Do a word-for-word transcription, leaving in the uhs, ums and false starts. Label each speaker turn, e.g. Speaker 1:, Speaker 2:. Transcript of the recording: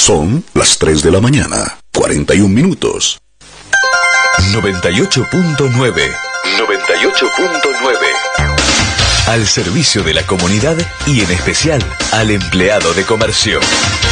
Speaker 1: Son las tres de la mañana, cuarenta y un minutos.
Speaker 2: noventa y ocho punto nueve. noventa y ocho punto nueve. Al servicio de la comunidad y en especial al empleado de comercio.